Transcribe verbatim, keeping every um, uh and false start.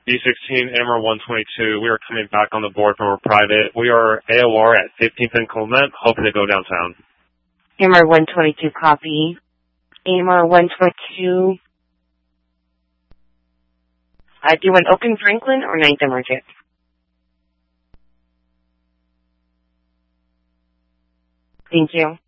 B sixteen, A M R one twenty-two. We are coming back on the board from a private. We are A O R at fifteenth and Clement, hoping to go downtown. A M R one twenty-two, copy. A M R one twenty-two. Uh, do you want Oakland Franklin or ninth and Market? Thank you.